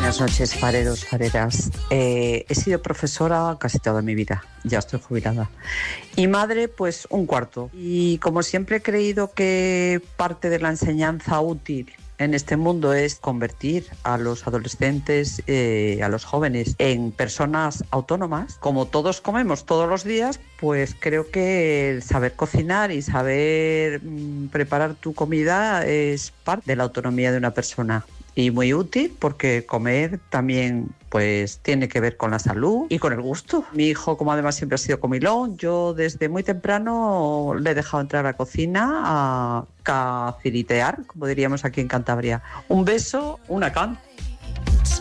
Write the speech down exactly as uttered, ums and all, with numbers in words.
Buenas noches, fareros, fareras. Eh, he sido profesora casi toda mi vida, ya estoy jubilada. Y madre, pues un cuarto. Y como siempre he creído que parte de la enseñanza útil en este mundo es convertir a los adolescentes, eh, a los jóvenes, en personas autónomas. Como todos comemos todos los días, pues creo que el saber cocinar y saber mmm, preparar tu comida es parte de la autonomía de una persona. Y muy útil porque comer también pues tiene que ver con la salud y con el gusto. Mi hijo, como además siempre ha sido comilón, yo desde muy temprano le he dejado entrar a la cocina a caciritear, como diríamos aquí en Cantabria. Un beso, una can.